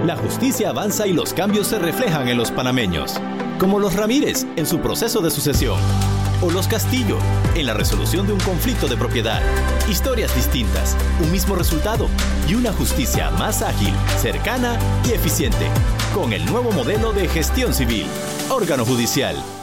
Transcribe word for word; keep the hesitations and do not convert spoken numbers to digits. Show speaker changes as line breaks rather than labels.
la justicia avanza y los cambios se reflejan en los panameños, como los Ramírez en su proceso de sucesión, o los Castillo en la resolución de un conflicto de propiedad. Historias distintas, un mismo resultado y una justicia más ágil, cercana y eficiente, con el nuevo modelo de gestión civil. Órgano judicial.